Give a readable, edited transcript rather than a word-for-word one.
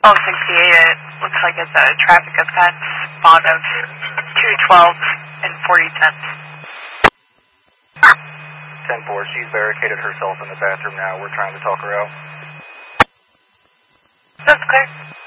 1268, it looks like it's a traffic offense, bond of 212 and 40 cents. 10-4, she's barricaded herself in the bathroom now. We're trying to talk her out. That's clear.